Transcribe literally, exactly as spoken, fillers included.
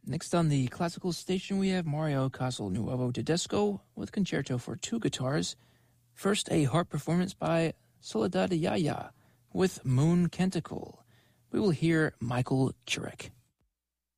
Next on the classical station, we have Mario Castelnuovo Tedesco with Concerto for Two Guitars. First, a harp performance by Soledad Yaya with Moon Canticle. We will hear Michael Kurek.